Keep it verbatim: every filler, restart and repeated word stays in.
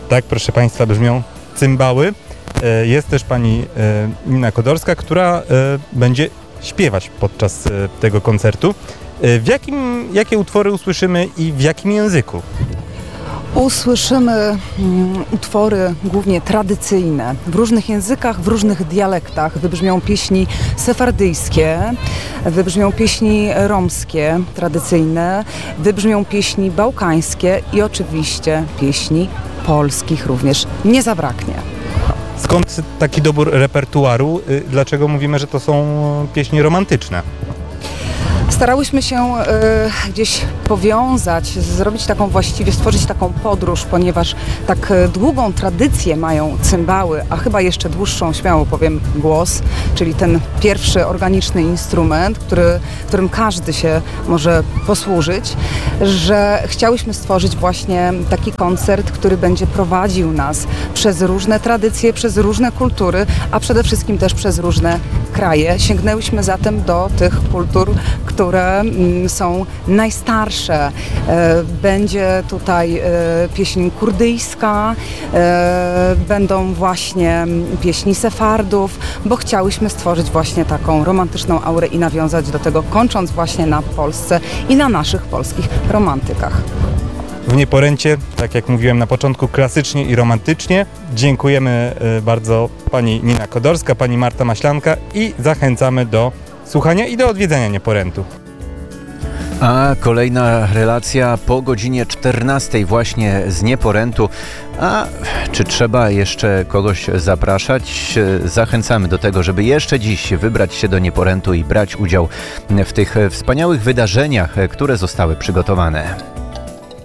Tak, proszę Państwa, brzmią cymbały. Jest też pani Nina Kodorska, która będzie śpiewać podczas tego koncertu. W jakim, jakie utwory usłyszymy i w jakim języku? Usłyszymy mm, utwory głównie tradycyjne, w różnych językach, w różnych dialektach. Wybrzmią pieśni sefardyjskie, wybrzmią pieśni romskie, tradycyjne, wybrzmią pieśni bałkańskie i oczywiście pieśni polskich również nie zabraknie. Skąd taki dobór repertuaru? Dlaczego mówimy, że to są pieśni romantyczne? Starałyśmy się y, gdzieś powiązać, zrobić taką właściwie, stworzyć taką podróż, ponieważ tak długą tradycję mają cymbały, a chyba jeszcze dłuższą, śmiało powiem, głos, czyli ten pierwszy organiczny instrument, który, którym każdy się może posłużyć, że chciałyśmy stworzyć właśnie taki koncert, który będzie prowadził nas przez różne tradycje, przez różne kultury, a przede wszystkim też przez różne kraje. Sięgnęłyśmy zatem do tych kultur, które są najstarsze. Będzie tutaj pieśń kurdyjska, będą właśnie pieśni sefardów, bo chciałyśmy stworzyć właśnie taką romantyczną aurę i nawiązać do tego, kończąc właśnie na Polsce i na naszych polskich romantykach. W Nieporęcie, tak jak mówiłem na początku, klasycznie i romantycznie. Dziękujemy bardzo pani Nina Kodorska, pani Marta Maślanka i zachęcamy do słuchania i do odwiedzenia Nieporętu. A kolejna relacja po godzinie czternastej właśnie z Nieporętu. A czy trzeba jeszcze kogoś zapraszać? Zachęcamy do tego, żeby jeszcze dziś wybrać się do Nieporętu i brać udział w tych wspaniałych wydarzeniach, które zostały przygotowane.